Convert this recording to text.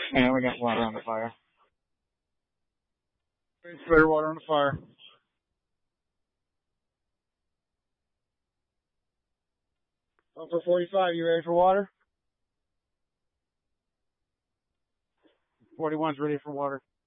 And we got water on the fire. Spare water on the fire. Upper 45, you ready for water? 41's ready for water.